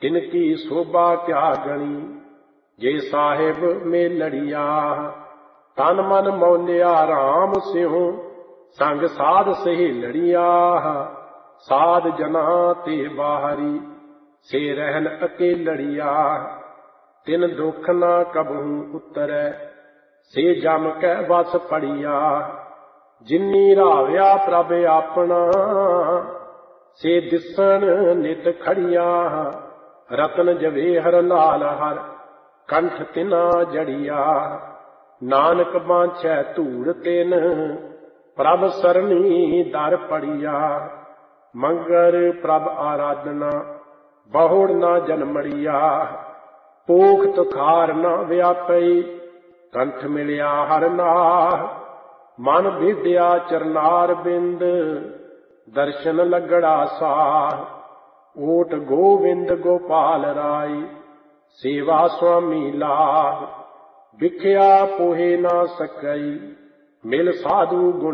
तिनकी शोभा क्या गणी, जे साहिब मेलड़िया। तन मन मौलिया राम सिंह, संग साध सहेलड़िया। साध जना ते बाहरी, से रहन अकेलड़िया। तिन दुख न कबहू उतरै, से जम कै बस पड़िया। जिन्नी राव्या प्रभ आपना, से दिसन नित खड़िया। रतन जवेहर लाल हर, कंठ तिना जड़िया। नानक बांछै धूड़ तिन, प्रभ सरनी दर पड़िया। मंगर प्रभ आराधना, बहुड़ न जन्मड़िया। पोख तुखार न व्यापई, कंठ मिलिया हर नाह। मन भेदिया चरनार बिंद, दर्शन लगड़ा साह। ओट गोविंद गोपाल राय, सेवा स्वामी लाभ। बिख्या पोहे ना सकई, मिल साधु गुण